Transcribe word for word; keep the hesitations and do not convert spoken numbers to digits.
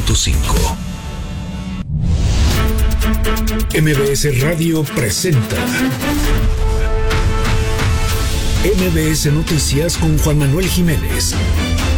punto cinco. M B S Radio presenta M B S Noticias con Juan Manuel Jiménez.